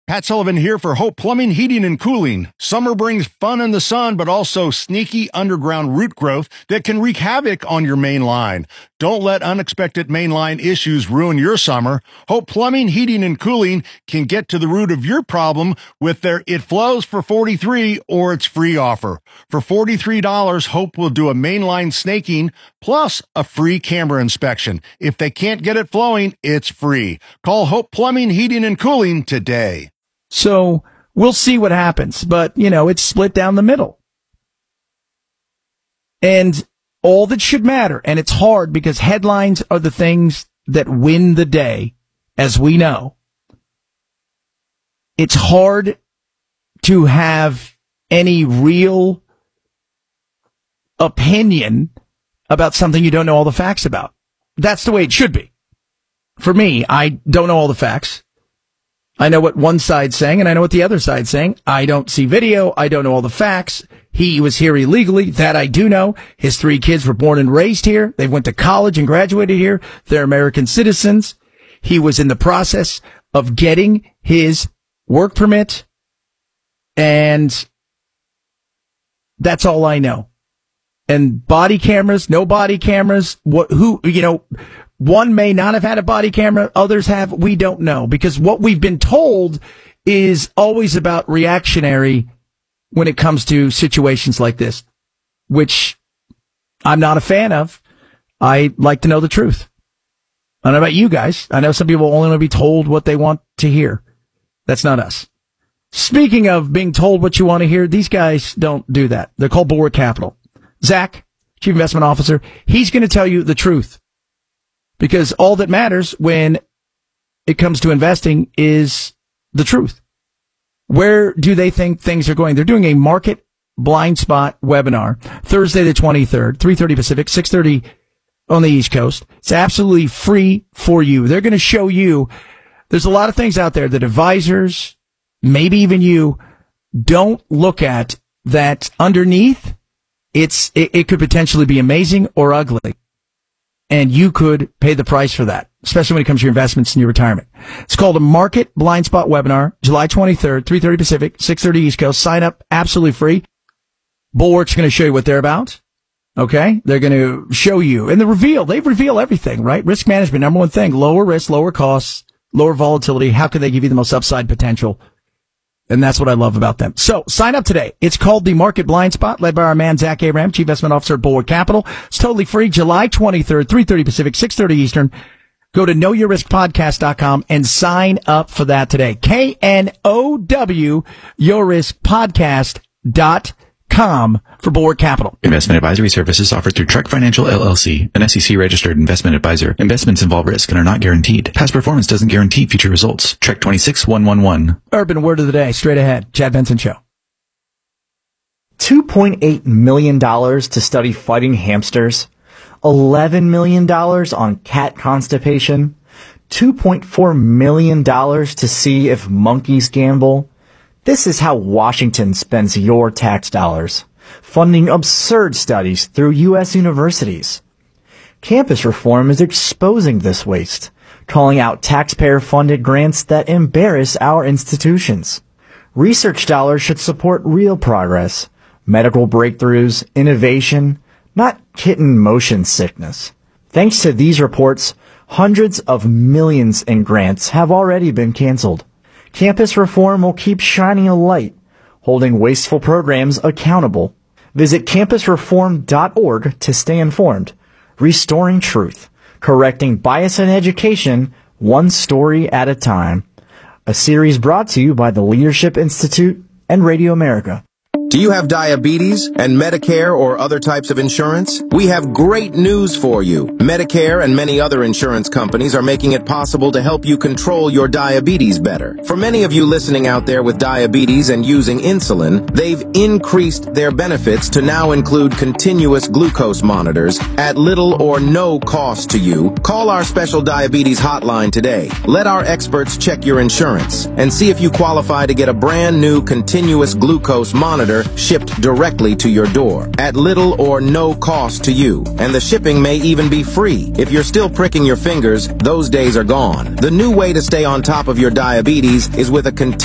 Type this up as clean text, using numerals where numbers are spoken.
Pat Sullivan here for Hope Plumbing, Heating, and Cooling. Summer brings fun in the sun, but also sneaky underground root growth that can wreak havoc on your main line. Don't let unexpected mainline issues ruin your summer. Hope Plumbing, Heating, and Cooling can get to the root of your problem with their It Flows for $43 or It's Free offer. For $43, Hope will do a mainline snaking plus a free camera inspection. If they can't get it flowing, it's free. Call Hope Plumbing, Heating, and Cooling today. So we'll see what happens, but it's split down the middle. And all that should matter, and it's hard because headlines are the things that win the day, as we know. It's hard to have any real opinion about something you don't know all the facts about. That's the way it should be. For me, I don't know all the facts. I know what one side's saying, and I know what the other side's saying. I don't see video. I don't know all the facts. He was here illegally. That I do know. His 3 kids were born and raised here. They went to college and graduated here. They're American citizens. He was in the process of getting his work permit, and that's all I know. And body cameras, no body cameras, one may not have had a body camera, others have, we don't know. Because what we've been told is always about reactionary when it comes to situations like this, which I'm not a fan of. I like to know the truth. I don't know about you guys. I know some people only want to be told what they want to hear. That's not us. Speaking of being told what you want to hear, these guys don't do that. They're called Bulwark Capital. Zach, Chief Investment Officer, he's going to tell you the truth. Because all that matters when it comes to investing is the truth. Where do they think things are going? They're doing a market blind spot webinar Thursday the 23rd, 3:30 Pacific, 6:30 on the East Coast. It's absolutely free for you. They're going to show you there's a lot of things out there that advisors, maybe even you, don't look at that underneath. It could potentially be amazing or ugly. And you could pay the price for that, especially when it comes to your investments and your retirement. It's called a Market Blind Spot Webinar, July 23rd, 3:30 Pacific, 6:30 East Coast. Sign up absolutely free. Bulwark's going to show you what they're about. Okay? They're going to show you. And they reveal everything, right? Risk management, number one thing. Lower risk, lower costs, lower volatility. How can they give you the most upside potential? And that's what I love about them. So sign up today. It's called the Market Blind Spot, led by our man, Zach Abraham, Chief Investment Officer at Bulwark Capital. It's totally free. July 23rd, 3:30 Pacific, 6:30 Eastern. Go to knowyourriskpodcast.com and sign up for that today. KNOW, yourriskpodcast.com for Bulwark Capital. Investment advisory services offered through Trek Financial LLC, an SEC-registered investment advisor. Investments involve risk and are not guaranteed. Past performance doesn't guarantee future results. Trek 26111. Urban word of the day, straight ahead. Chad Benson Show. $2.8 million to study fighting hamsters. $11 million on cat constipation. $2.4 million to see if monkeys gamble. This is how Washington spends your tax dollars, funding absurd studies through U.S. universities. Campus reform is exposing this waste, calling out taxpayer-funded grants that embarrass our institutions. Research dollars should support real progress, medical breakthroughs, innovation, not kitten motion sickness. Thanks to these reports, hundreds of millions in grants have already been canceled. Campus reform will keep shining a light, holding wasteful programs accountable. Visit campusreform.org to stay informed. Restoring truth, correcting bias in education, one story at a time. A series brought to you by the Leadership Institute and Radio America. Do you have diabetes and Medicare or other types of insurance? We have great news for you. Medicare and many other insurance companies are making it possible to help you control your diabetes better. For many of you listening out there with diabetes and using insulin, they've increased their benefits to now include continuous glucose monitors at little or no cost to you. Call our special diabetes hotline today. Let our experts check your insurance and see if you qualify to get a brand new continuous glucose monitor shipped directly to your door at little or no cost to you. And the shipping may even be free. If you're still pricking your fingers, those days are gone. The new way to stay on top of your diabetes is with a